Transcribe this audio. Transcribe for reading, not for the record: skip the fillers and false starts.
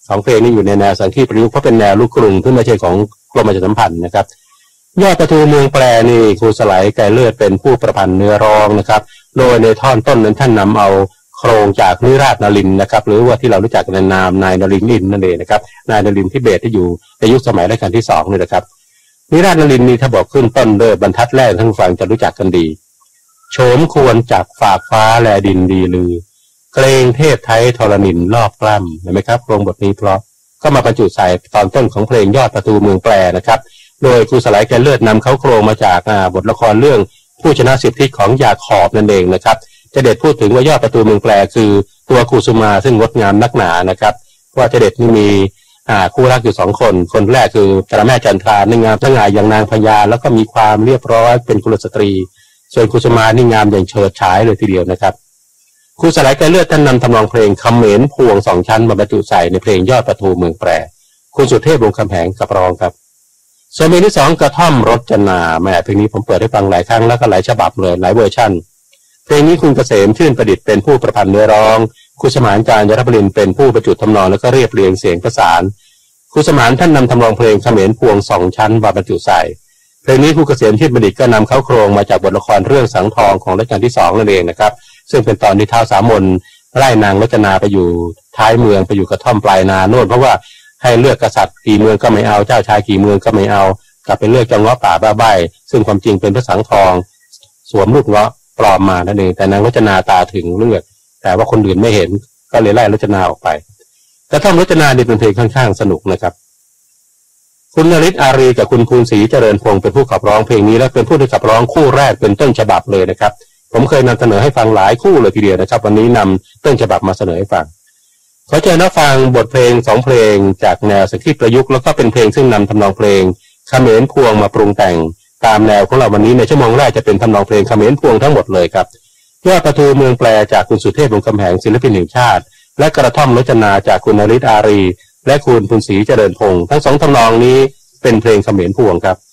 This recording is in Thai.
สองเพลงนี้อยู่ในแนวสังคีตประยุกต์เพราะเป็นแนวลูกกรุงที่ไม่ใช่ของกรมประชาสัมพันธ์นะครับยอดประตูเมืองแปรนี่ครูสไลไกรเลิศเป็นผู้ประพันธ์เนื้อร้องนะครับโดยในท่อนต้นนั้นท่านนำเอาโครงจากนิราชนลินนะครับหรือว่าที่เรารู้จักในนามนายนลินอินนั่นเองนะครับนายนลินทิเบตที่อยู่ในยุคสมัยรัชกาลที่2นี่นะครับนิราชนลินนี่ถ้าบอกขึ้นต้นด้วยบรรทัดแรกท่านฟังจะรู้จักกันดีโฉมควรจากฝากฟ้าแลดินดีลือเกรงเทพไทยทรณินรอบกล้ำเห็นไหมครับโครงบทนี้เพราะก็มาบรรจุใส่ตอนต้นของเพลงยอดประตูเมืองแปรนะครับโดยครูสไลไกรเลิศนำเขาโครงมาจากบทละครเรื่องผู้ชนะสิบทิศของยาขอบนั่นเองนะครับจะเด็ดพูดถึงว่ายอดประตูเมืองแปรคือตัวกุสุมาซึ่งงดงามนักหนานะครับว่าจะเด็ดนี่มีคู่รักอยู่2 คนคนแรกคือพระแม่จันทรานี่งามทั้งงามอย่างนางพญาแล้วก็มีความเรียบร้อยเป็นกุลสตรีส่วนกุสุมานี่งามอย่างเฉิดฉายเลยทีเดียวนะครับครูสไลไกรเลิศท่านนำทำนองเพลงคำเหม็นพวง2 ชั้นมาบรรจุใส่ในเพลงยอดประตูเมืองแปรคุณสุเทพวงศ์คำแหงขับร้องครับส่วนเพลงที่2กระท่อมรจนาแม่เพลงนี้ผมเปิดให้ฟังหลายครั้งแล้วก็หลายฉบับเลยหลายเวอร์ชันเพลงนี้คุณเกษมชื่นประดิษฐ์เป็นผู้ประพันธ์เนื้อร้องครูสมานการยรบดินทร์เป็นผู้ประจุทำนองแล้วก็เรียบเรียงเสียงประสานครูสมานท่านนำทำนองเพลงเขมรพวง2 ชั้นมาบรรจุใส่เพลงนี้ครูเกษมชื่นประดิษฐ์ก็นำเข้าโครงมาจากบทละครเรื่องสังทองของรัชกาลที่2นั่นเองนะครับซึ่งเป็นตอนที่ท้าวสามนไล่นางรจนาไปอยู่ท้ายเมืองไปอยู่กระท่อมปลายนาโน่นเพราะว่าให้เลือกกษัตริย์กี่เมืองก็ไม่เอาเจ้าชายกี่เมืองก็ไม่เอากลับไปเลือกเจ้าเงาะป่าบ้าใบซึ่งความจริงเป็นพระสังทองสวมรูปเงาะปลอมมานั่นเองแต่นางรจนาตาถึงเลือดแต่ว่าคนอื่นไม่เห็นก็เลยไล่รจนาออกไปกระท่อมรจนานี่เป็นเพลงค่อนข้างสนุกนะครับคุณนฤทธิ์อารีกับคุณภูนศรีเจริญพงศ์เป็นผู้ขับร้องเพลงนี้และเป็นผู้ที่ขับร้องคู่แรกเป็นต้นฉบับเลยนะครับผมเคยนำเสนอให้ฟังหลายคู่เลยทีเดียวนะครับวันนี้นำต้นฉบับมาเสนอให้ฟังขอเชิญรับฟังบทเพลง2 เพลงจากแนวสังคีตประยุกต์แล้วก็เป็นเพลงซึ่งนำทำนองเพลงเขมรพวงมาปรุงแต่งตามแนวของเราวันนี้ในชั่วโมงแรกจะเป็นทำนองเพลงเขมรพวงทั้งหมดเลยครับยอดประตูเมืองแปรจากคุณสุเทพวงศ์คำแหงศิลปินแห่งชาติและกระท่อมรจนาจากคุณนฤทธิ์อารีและคุณภูนศรีเจริญพงศ์ทั้ง2 ทำนองนี้เป็นเพลงเขมรพวงครับ